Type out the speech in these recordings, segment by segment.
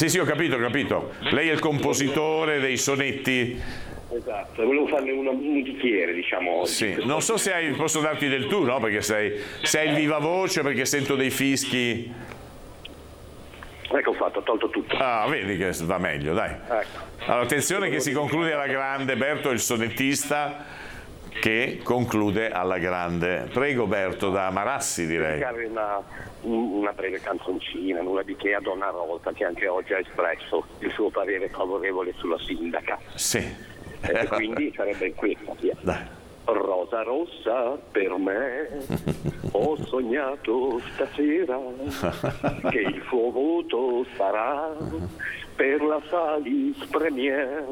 Sì, sì, ho capito, ho capito. Lei è il compositore dei sonetti. Esatto, volevo farne un bicchiere, diciamo, oggi. Sì, non so se posso darti del tu, no? Perché sei il viva voce, perché sento dei fischi. Ecco, ho tolto tutto. Ah, vedi che va meglio, dai. Ecco. Allora, attenzione che si conclude alla grande. Berto è il sonettista che conclude alla grande. Prego Berto, da Marassi direi. Dedicare una breve canzoncina, nulla di che, a Donna Rosa, che anche oggi ha espresso il suo parere favorevole sulla sindaca. Sì. E quindi sarebbe questa. Dai. Rosa rossa per me, ho sognato stasera che il suo voto sarà per la Salis Premier.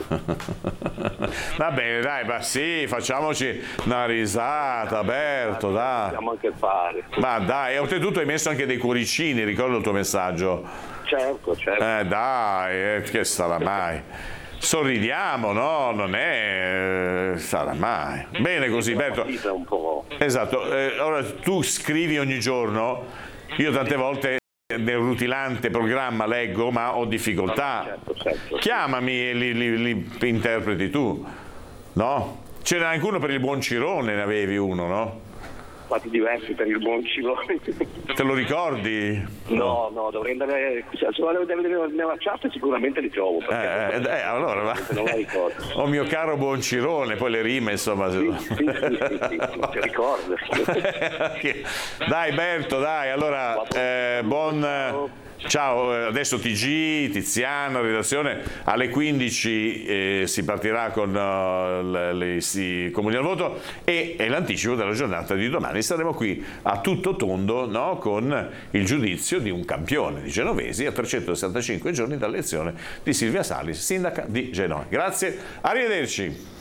Va bene, dai, ma sì, facciamoci una risata, Berto, dai. Possiamo anche fare. Ma dai, e oltretutto hai messo anche dei cuoricini, ricordo il tuo messaggio. Certo. Dai, che sarà mai? Sorridiamo, no? Non è... sarà mai. Bene così, Berto. Un po'. Esatto, ora tu scrivi ogni giorno, io tante volte nel rutilante programma leggo, ma ho difficoltà. Certo. Chiamami e li interpreti tu, no? C'era anche uno per il buon Cirone, ne avevi uno, no? Fatti diversi per il buon Cilone. Te lo ricordi? No, dovrei andare. Se volevo vedere nella chat sicuramente li trovo. Allora va. Non la ricordo. Oh mio caro buon Cirone, poi le rime insomma. Sì, ti ricordo. Dai Berto, dai, allora buon. Ciao, adesso TG, Tiziana, redazione, alle 15 si partirà con i comuni al voto e l'anticipo della giornata di domani. Saremo qui a tutto tondo, no, con il giudizio di un campione di genovesi a 365 giorni dall'elezione di Silvia Salis, sindaca di Genova. Grazie, arrivederci.